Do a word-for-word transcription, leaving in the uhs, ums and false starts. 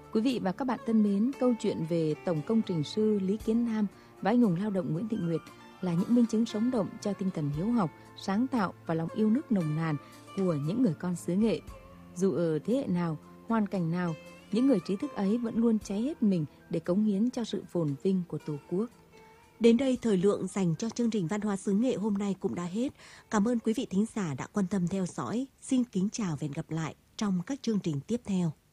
Quý vị và các bạn thân mến, câu chuyện về Tổng công trình sư Lý Kiến Nam và anh hùng lao động Nguyễn Thị Nguyệt là những minh chứng sống động cho tinh thần hiếu học, sáng tạo và lòng yêu nước nồng nàn của những người con xứ Nghệ. Dù ở thế hệ nào, hoàn cảnh nào, những người trí thức ấy vẫn luôn cháy hết mình để cống hiến cho sự phồn vinh của Tổ quốc. Đến đây, thời lượng dành cho chương trình Văn hóa xứ Nghệ hôm nay cũng đã hết. Cảm ơn quý vị thính giả đã quan tâm theo dõi. Xin kính chào và hẹn gặp lại trong các chương trình tiếp theo.